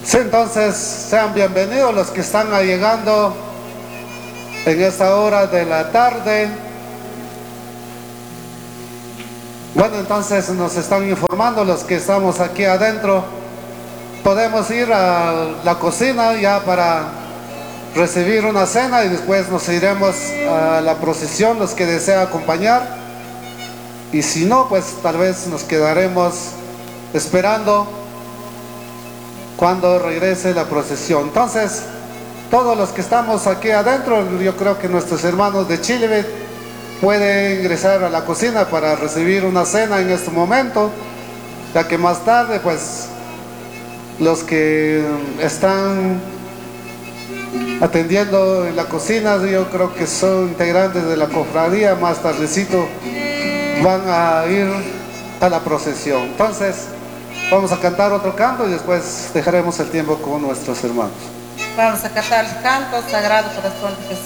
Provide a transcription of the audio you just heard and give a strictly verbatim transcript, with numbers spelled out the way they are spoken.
Sí, entonces sean bienvenidos los que están llegando en esta hora de la tarde. Bueno, entonces nos están informando los que estamos aquí adentro. Podemos ir a la cocina ya para recibir una cena y después nos iremos a la procesión, los que desean acompañar. Y si no, pues tal vez nos quedaremos esperando cuando regrese la procesión. Entonces, todos los que estamos aquí adentro, yo creo que nuestros hermanos de Chile pueden ingresar a la cocina para recibir una cena en este momento, ya que más tarde, pues, los que están atendiendo en la cocina, yo creo que son integrantes de la cofradía, más tardecito van a ir a la procesión. Entonces, vamos a cantar otro canto y después dejaremos el tiempo con nuestros hermanos. Vamos a cantar el canto Sagrado Corazón de Jesús.